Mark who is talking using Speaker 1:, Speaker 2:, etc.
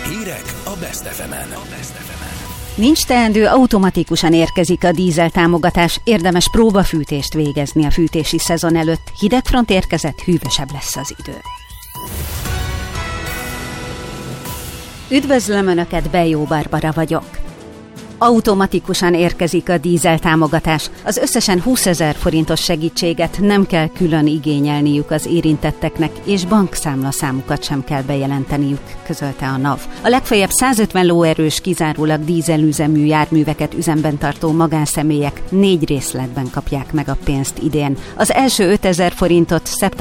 Speaker 1: Hírek a Best FM-en.
Speaker 2: Nincs teendő, automatikusan érkezik a dízel támogatás, érdemes próbafűtést végezni a fűtési szezon előtt. Hidegfront érkezett, hűvösebb lesz az idő. Üdvözlöm Önöket, Bejó Barbara vagyok. Automatikusan érkezik a dízel támogatás. Az összesen 20 000 forintos segítséget nem kell külön igényelniük az érintetteknek, és bankszámlaszámukat sem kell bejelenteniük, közölte a NAV. A legfeljebb 150 lóerős, kizárólag dízelüzemű járműveket üzemben tartó magánszemélyek 4 részletben kapják meg a pénzt idén. Az első 5 000 forintot szeptember